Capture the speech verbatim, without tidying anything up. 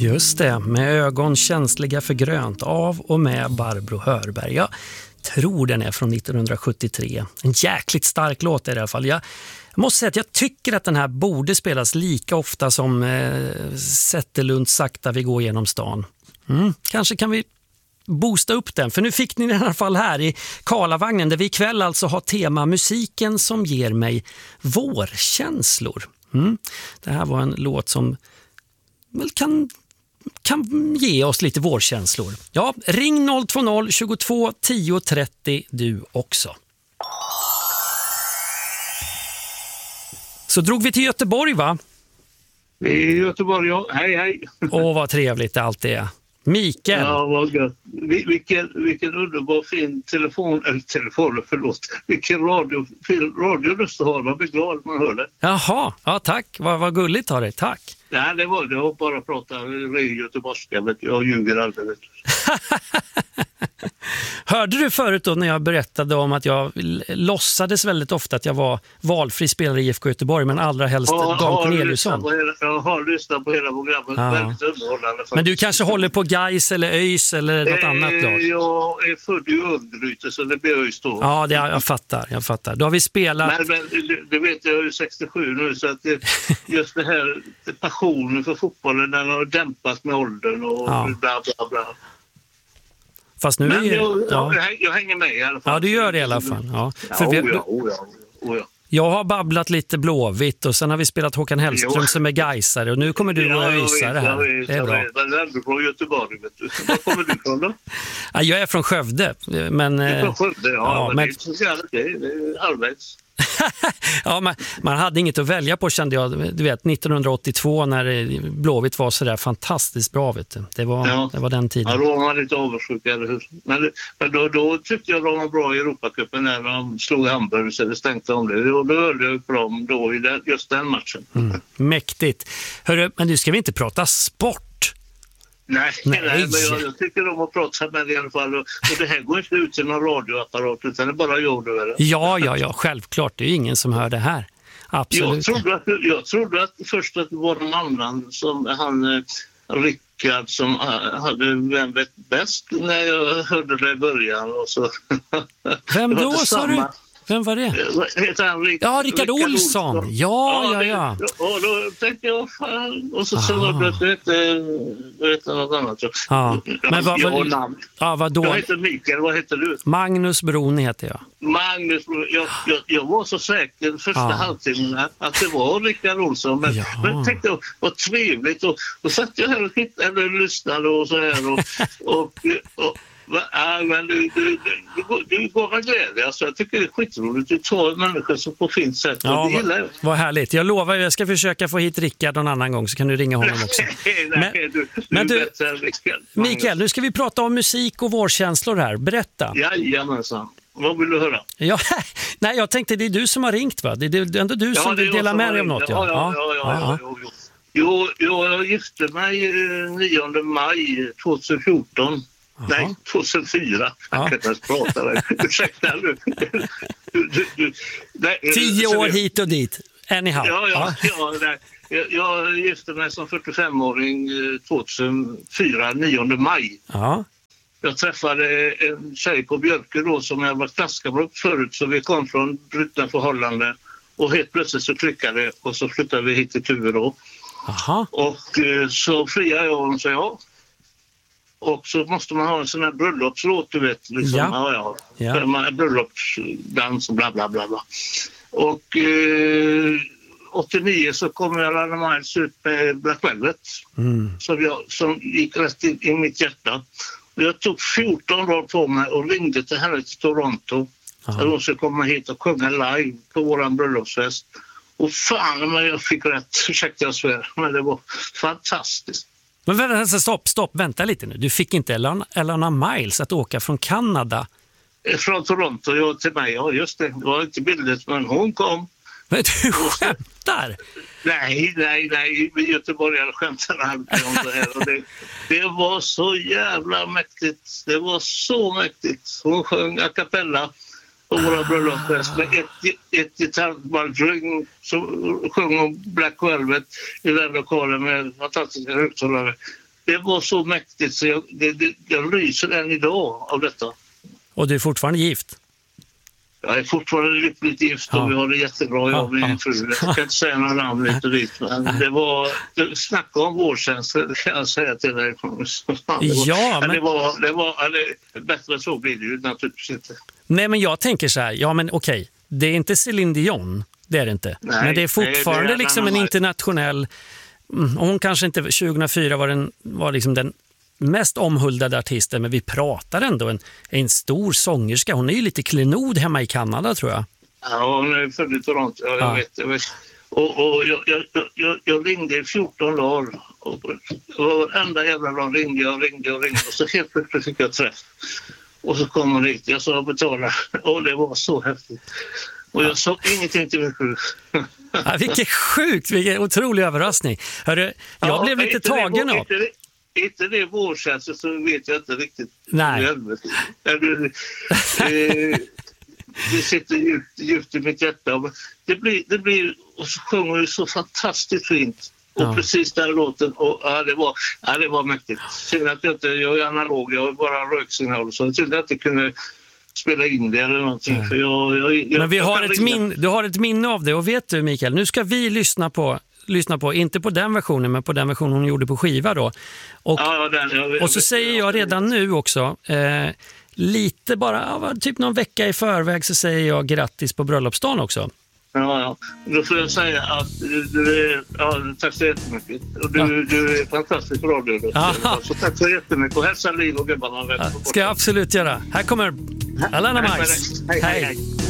Just det, med ögon känsliga för grönt, av och med Barbro Hörberg. Jag tror den är från nittonhundrasjuttiotre. En jäkligt stark låt i alla fall. Jag måste säga att jag tycker att den här borde spelas lika ofta som eh, Zetterlund sakta vi går genom stan. Mm, kanske kan vi boosta upp den, för nu fick ni i alla fall här i Karlavagnen, där vi ikväll alltså har tema musiken som ger mig vårkänslor. Mm. Det här var en låt som väl kan, kan ge oss lite vårkänslor. Ja, ring noll två noll tjugotvå tio trettio du också. Så drog vi till Göteborg, va? I Göteborg, ja. Hej, hej. Åh, vad trevligt det allt är. Mikael. Ja, vad gött. Vil- Vilken, vilken underbar fin telefon, eller telefon, förlåt. Vilken radio, fin radioröst du har. Man blir glad när man hör det. Jaha, ja tack. Vad, vad gulligt har det, tack. Nej, det var det. Jag bara pratar ren göteborgska, vet du. Jag ljuger aldrig, vet du. Hörde du förut då när jag berättade om att jag låtsades väldigt ofta att jag var valfri spelare i I F K Göteborg, men allra helst Ja, Dan har Corneliusson? hela, jag har lyssnat på hela programmet. Ja. Väldigt underhållande. Faktiskt. Men du kanske håller på Gais eller Öjs eller något eh, annat lag? Jag är född i Örgryte, så det blir Öjs då. Ja, det, jag fattar, jag fattar. Då har vi spelat... Men, men det, det vet jag, jag är sextiosju nu, så att det, just det här passionen för fotbollen, den har dämpats med åldern och Ja. bla bla bla. Fast nu Men är jag, ja. jag, jag hänger med i alla fall. Ja, du gör det i alla fall. Ja. Ja, För vi, oh ja, oh ja, oh ja. jag har babblat lite Blåvitt och sen har vi spelat Håkan Hellström Jo. som är gaisare och nu kommer du Ja, och jag öjsa det vet, här. jag vet, Det är jag bra. vet. Men det är ändå från Göteborg, vet du. Var kommer du från då? Ja, jag är från Skövde, men... Du är eh, från Skövde, ja. ja, men men- det är inte så jävla okej. Det är halvvägs. ja, man, man hade inget att välja på, kände jag. Du vet, nittonhundraåttiotvå när eh, Blåvitt var så där fantastiskt bra, vet du. Det var, Ja. det var den Ja, tiden. då var man lite avundsjuk, eller hur? Men, men då, då tyckte jag de var bra i Europacupen när de slog Hamburg, så det stänkte om det. Och då höll jag på dem då i den, just den matchen. Mm. Mäktigt. Hörru, men nu ska vi inte prata sport. Nej, Nej. nej, men jag, jag tycker de har pratat med det i alla fall. Och, och det här går inte ut till någon radioapparat, utan det är bara jag då, eller? Ja, ja, ja, självklart. Det är ju ingen som hör det här. Absolut. Jag trodde, att, jag trodde att först att det var någon annan, som han eh, Rickard, som eh, hade Vem vet bäst, när jag hörde det i början. Och så. Vem Det var då, inte sa du? samma. Vem var det? Eh, Heter han Rick, Ja, Rickard Olsson. Ja, ja, ja. det- Och då tänkte jag, fan. Och så sa Aha. jag att det hette, det hette något annat. Så. Ja, men vad- jag vad- har namn. Ja, vad Jag då? heter Mikael, vad heter du? Magnus Bron heter jag. Magnus, jag, jag, jag var så säker första Ja. halvtimmen att det var Rickard Olsson. Men, Ja. men jag tänkte, vad trevligt. Och, och satt jag här och tittade, eller lyssnade och så här. Och, och, och, va, ja, men du, du, du, du, går- du går med glädje. Alltså, jag tycker det är skitroligt. Du tar människor så på fint sätt. Ja, och det gillar jag. vad, vad härligt. Jag lovar, jag ska försöka få hit Rickard någon annan gång så kan du ringa honom också. Nej, Men- du, du men är du- bättre än Rickard. Mikael, nu ska vi prata om musik och vårkänslor här. Berätta. Jajamensan. Vad vill du höra? Ja, nej, jag tänkte det är du som har ringt, va? Det är det- ändå du som det vill var dela som med var dig om det. något. Ja, ja, ja. ja, ja, ja, ja. Jo, jo, jag gifte mig eh, nionde maj tjugohundrafjorton. Jaha. Nej, tjugohundrafyra. Ja. Jag kan inte ens prata där. Ursäkta nu. Du, du, du. Nej, eh, Tio så år det- hit och dit. Anyhow. Ja, ja, ja. nej. Jag, jag gifte mig som fyrtiofemåring eh, tjugohundrafyra, nionde maj. Ja. Jag träffade en tjej på Björke då som jag var klasskamrat förut, så vi kom från brutna förhållanden och helt plötsligt så klickade det och så flyttade vi hit till Tuve då. Aha. Och eh, så friade jag och sa ja. Och så måste man ha en sån här bröllopslåt, du vet. Liksom. Ja. Ja, ja. Ja. För man- Bröllopsdans och bla bla bla. bla. Och eh, åttionio så kom jag Alana Miles ut med Black Velvet. Mm. Som, jag, som gick rätt in i mitt hjärta. Och jag tog fjorton dagar på mig och ringde till henne till Toronto. Aha. Där hon skulle komma hit och sjunga live på våran bröllopsfest. Och fan, men jag fick rätt. Ursäkta jag svär. Men det var fantastiskt. Men vänta, stopp, stopp, vänta lite nu. Du fick inte Elana, Elana Miles att åka från Kanada. Från Toronto ja, till mig. Ja, just det. Det var inte billigt, men hon kom. Men du skämtar? Nej, nej, nej. Göteborgare skämtar alltid om det här. Och det, det var så jävla mäktigt. Det var så mäktigt. Hon sjöng a cappella på våra bröllopsfest med ett, ett gitarrband. Så sjöng hon Black Velvet i den lokalen med fantastiska högtalare. det var så mäktigt så jag, det, det, jag lyser än idag av detta. Och du är fortfarande gift? Jag är fortfarande lyckligt gift och ja. vi har det jättebra jag med min fru. Jag kan inte säga några namn lite och dit. Men det var, snacka om vårdtjänster, det kan jag säga till dig. Det var, ja, men... det var, det var det, bättre så blir det ju naturligtvis inte. Nej, men jag tänker så här, ja men okej, det är inte Céline Dion, det är det inte. Nej, men det är fortfarande det är liksom en internationell, hon kanske inte, tjugohundrafyra var, den, var liksom den mest omhuldade artisten, men vi pratar ändå en, en stor sångerska. Hon är ju lite klenod hemma i Kanada, tror jag. Ja, hon är född i Toronto, ja, jag ja. vet. Jag vet. Och, och jag, jag, jag, jag ringde i fjorton dagar. Och varenda jävla dag ringde jag, ringde och ringde. Och så helt plötsligt fick jag träff. Och så kom hon hit. Jag sa betala. Och det var så häftigt. Och jag sa ingenting till min fru. Ja, vilket sjukt, vilken otrolig överraskning. Hörru, jag ja, blev lite tagen av. Inte, inte det vårdtjänster så vet jag inte riktigt. Nej. Det, det sitter djupt, djupt i mitt hjärta. Det blir, det blir, och så sjunger det så fantastiskt fint. Och ja. precis den låten, och ja, det var, ja, det var mäktigt. Synd att jag inte, jag är analog, jag har bara röksignal. Så jag trodde att jag inte kunde spela in det eller någonting. Ja. För jag, jag, jag, Men vi jag har ett min, du har ett minne av det, och vet du Mikael, nu ska vi lyssna på lyssna på, inte på den versionen men på den version hon gjorde på skiva då. Och, ja, den, jag vet, och så jag säger jag redan nu också, eh, lite bara, typ någon vecka i förväg så säger jag grattis på bröllopsdagen också. Ja, ja. Då får jag säga att du är, ja, tack så jättemycket. Och du, ja. du är fantastisk radio. Så tack så jättemycket. Och hälsa Liv och gubbarna. Ja, ska jag absolut göra. Här kommer Alana Mice. Hej, hej, hej.